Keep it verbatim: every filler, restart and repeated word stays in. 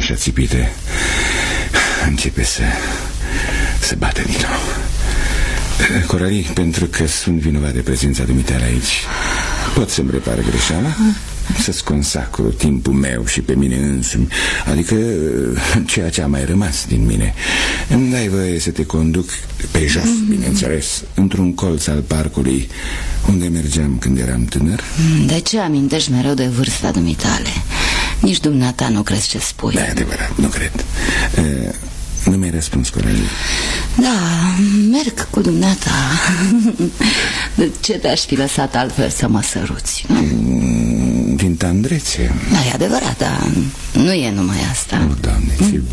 așa țipite, începe să să bată din nou. Coralie, pentru că sunt vinovat de prezența dumitale aici, pot să-mi repar greșeala? Să-ți consacru timpul meu și pe mine însumi, adică ceea ce a mai rămas din mine. Îmi dai voie să te conduc pe jos, bineînțeles, într-un colț al parcului unde mergeam când eram tânăr? De ce amintești mereu de vârsta dumitale? Nici dumneata nu crezi ce spui. Da, adevărat, nu cred. uh, Nu mi-ai răspuns, Coralie. Da, merg cu dumneata. De ce te-aș fi lăsat altfel să mă săruți? Din tandrețe. Da, e adevărat, dar nu e numai asta. Oh, Doamne, ți-l